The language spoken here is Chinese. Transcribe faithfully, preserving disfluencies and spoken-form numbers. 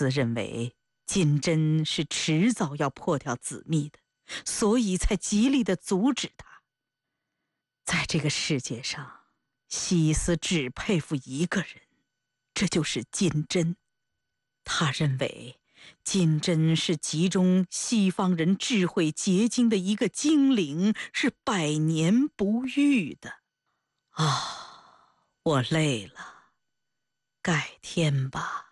斯认为金针是迟早要破掉子密的，所以才极力地阻止他。在这个世界上，西斯只佩服一个人，这就是金针。他认为金针是集中西方人智慧结晶的一个精灵，是百年不遇的。啊，我累了，改天吧。